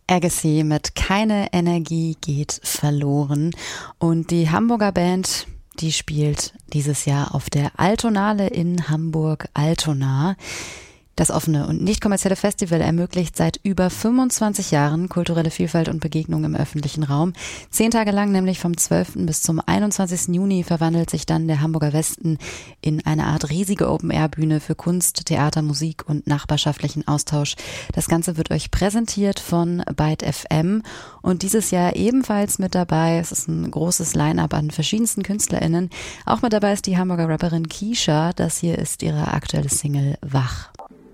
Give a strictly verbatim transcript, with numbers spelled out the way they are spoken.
Agassi mit Keine Energie geht verloren. Und die Hamburger Band, die spielt dieses Jahr auf der Altonale in Hamburg-Altona. Das offene und nicht kommerzielle Festival ermöglicht seit über fünfundzwanzig Jahren kulturelle Vielfalt und Begegnung im öffentlichen Raum. Zehn Tage lang, nämlich vom zwölften bis zum einundzwanzigsten Juni, verwandelt sich dann der Hamburger Westen in eine Art riesige Open-Air-Bühne für Kunst, Theater, Musik und nachbarschaftlichen Austausch. Das Ganze wird euch präsentiert von Byte F M und dieses Jahr ebenfalls mit dabei. Es ist ein großes Line-up an verschiedensten KünstlerInnen. Auch mit dabei ist die Hamburger Rapperin Keisha. Das hier ist ihre aktuelle Single Wach.